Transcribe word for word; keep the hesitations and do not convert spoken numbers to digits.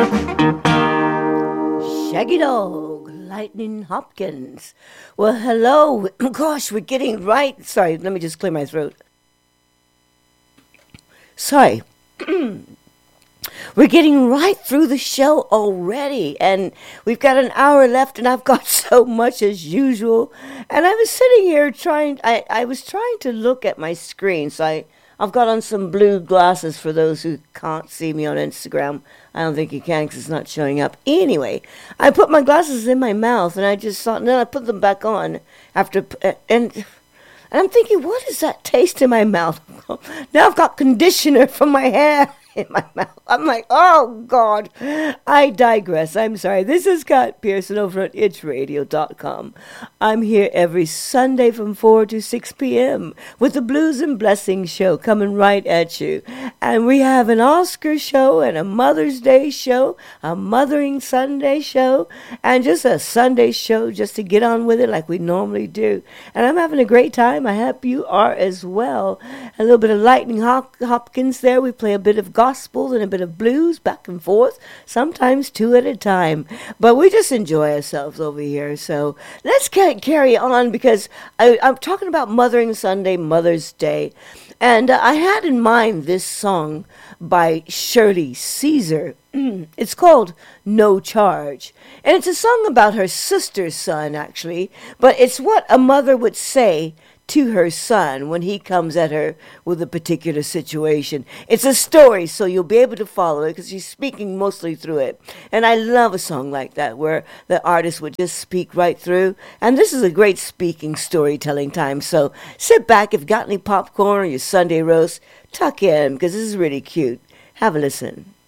Shaggy Dog, Lightning Hopkins. Well, hello. Gosh, we're getting right. Sorry, let me just clear my throat. Sorry. We're getting right through the show already, and we've got an hour left, and I've got so much as usual. And I was sitting here trying, I, I was trying to look at my screen, so I, I've got on some blue glasses for those who can't see me on Instagram. I don't think you can because it's not showing up. Anyway, I put my glasses in my mouth, and I just thought, and then I put them back on after, and... and I'm thinking, what is that taste in my mouth? Now I've got conditioner from my hair in my mouth. I'm like, oh, God. I digress. I'm sorry. This is Scott Pearson over at itch radio dot com. I'm here every Sunday from four to six p.m. with the Blues and Blessings show coming right at you. And we have an Oscar show and a Mother's Day show, a Mothering Sunday show, and just a Sunday show just to get on with it like we normally do. And I'm having a great time. I hope you are as well. A little bit of Lightning Hop- Hopkins there. We play a bit of gospel and a bit of blues back and forth, sometimes two at a time. But we just enjoy ourselves over here. So let's ca- carry on because I, I'm talking about Mothering Sunday, Mother's Day. And uh, I had in mind this song by Shirley Caesar. It's called No Charge. And it's a song about her sister's son, actually. But it's what a mother would say to her son when he comes at her with a particular situation. It's a story, so you'll be able to follow it because she's speaking mostly through it. And I love a song like that where the artist would just speak right through. And this is a great speaking storytelling time. So sit back. If you've got any popcorn or your Sunday roast, tuck in because this is really cute. Have a listen.